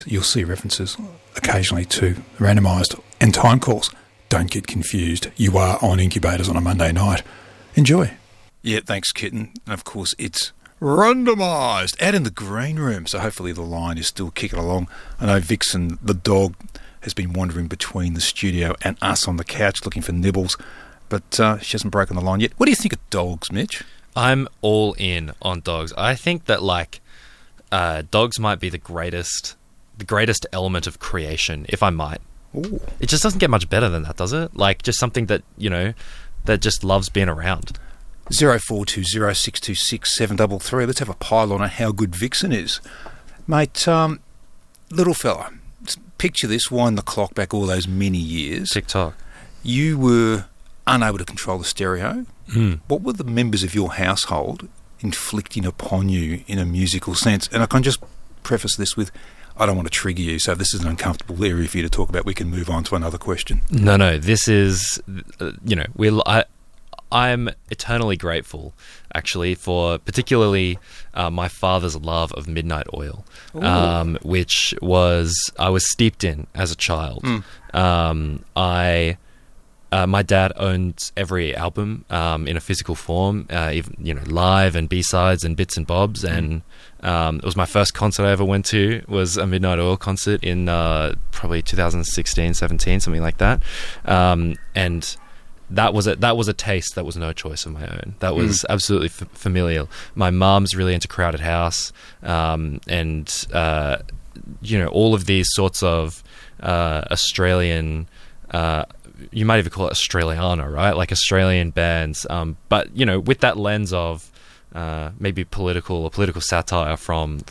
You'll see references occasionally to randomised and time calls. Don't get confused. You are on Incubators on a Monday night. Enjoy. Yeah, thanks, Kitten. And of course, it's randomised out in the green room. So hopefully the line is still kicking along. I know Vixen, the dog, has been wandering between the studio and us on the couch looking for nibbles. But she hasn't broken the line yet. What do you think of dogs, Mitch? I'm all in on dogs. I think that dogs might be the greatest element of creation, if I might. Ooh. It just doesn't get much better than that, does it? Like, just something that, that just loves being around. 0420626733. Let's have a pile on how good Vixen is. Mate, little fella, picture this, wind the clock back all those many years. TikTok. You were unable to control the stereo. Mm. What were the members of your household inflicting upon you in a musical sense? And I can just preface this with, I don't want to trigger you, so if this is an uncomfortable area for you to talk about, we can move on to another question. No, this is, I'm eternally grateful, actually, for particularly my father's love of Midnight Oil, which I was steeped in as a child. My dad owned every album in a physical form, even, live and B-sides and bits and bobs. And it was my first concert I ever went to was a Midnight Oil concert in probably 2016, 17, something like that. And that was a taste that was no choice of my own. That was absolutely familial. My mum's really into Crowded House, and all of these sorts of Australian. You might even call it Australiana, right? Like Australian bands, but with that lens of maybe political satire from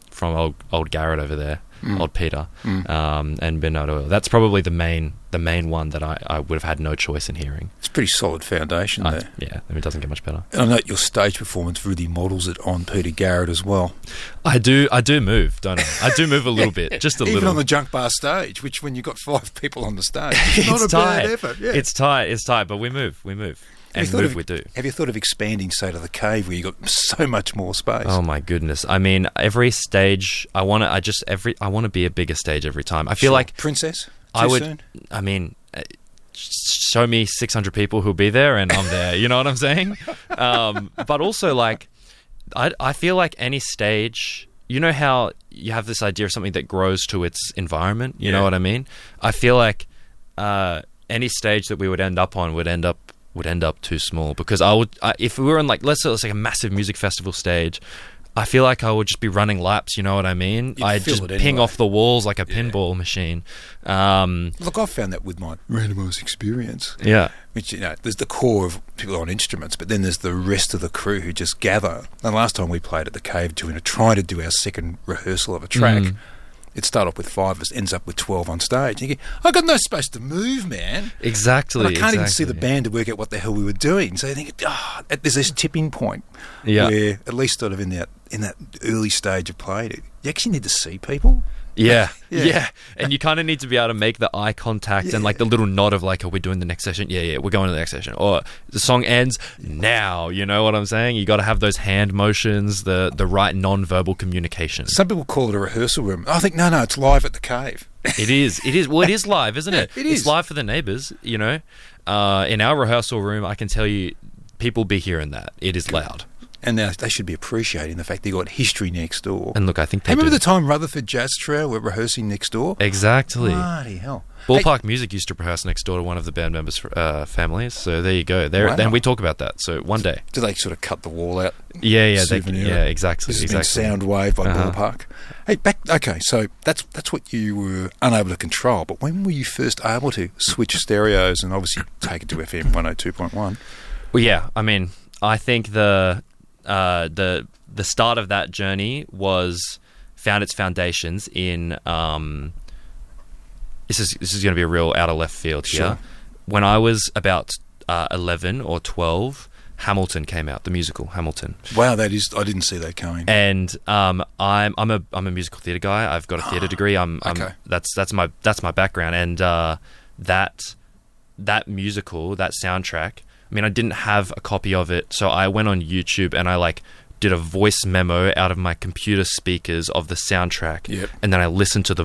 old Garrett over there, old Peter, and Midnight Oil. That's probably the main one that I would have had no choice in hearing. It's a pretty solid foundation there. Yeah, it doesn't get much better. And I know your stage performance really models it on Peter Garrett as well. I do move, don't I? I do move a little bit, just a Even little. on the Junk Bar stage, which when you've got 5 people on the stage, it's not a tight. bad effort. Yeah. It's tight, but we move. And move we do. Have you thought of expanding, say, to the cave where you've got so much more space? Oh my goodness! I mean, every stage I want to be a bigger stage every time. I feel like Princess. Soon? I mean, show me 600 people who'll be there, and I'm there. You know what I'm saying? But also, like, I feel like any stage. You know how you have this idea of something that grows to its environment. You know what I mean? I feel like any stage that we would end up on would end up too small, because if we were on, like, let's say a massive music festival stage, I feel like I would just be running laps, you know what I mean? I'd just ping off the walls like a pinball machine. Look, I've found that with my randomised experience. Yeah. Which, there's the core of people on instruments, but then there's the rest of the crew who just gather. And last time we played at the Cave trying to do our second rehearsal of a track, it started off with 5 of us, ends up with 12 on stage. You go, I've got no space to move, man. Exactly. And I can't even see the band to work out what the hell we were doing. So you think, there's this tipping point where, at least sort of in that early stage of playing, you actually need to see people. Yeah. And you kind of need to be able to make the eye contact and, like, the little nod of, like, are we doing the next session? Yeah, we're going to the next session. Or the song ends now, you know what I'm saying? You got to have those hand motions, the right non-verbal communication. Some people call it a rehearsal room. I think, no, it's live at the Cave. It is. Well, it is live, isn't it? It is. It's live for the neighbours, In our rehearsal room, I can tell you, people be hearing that. It is loud. And now they should be appreciating the fact they got history next door. And look, I think they remember do. the time Rutherford Jazz Trio were rehearsing next door? Exactly. Bloody hell. Ballpark Music used to rehearse next door to one of the band members' families. So there you go. Then we talk about that. So one day. Do they sort of cut the wall out? Yeah. This Exactly. has been sound wave by Ballpark. Hey, okay, so that's what you were unable to control. But when were you first able to switch stereos and obviously take it to FM 102.1? Well, yeah. I mean, I think the start of that journey found its foundations in this is going to be a real out of left field here. Sure. When I was about 11 or 12, Hamilton came out, the musical Hamilton. Wow, I didn't see that coming. And I'm a musical theatre guy. I've got a theatre degree. Okay. That's my background. And that musical, that soundtrack. I mean, I didn't have a copy of it, so I went on YouTube and I did a voice memo out of my computer speakers of the soundtrack, and then I listened to the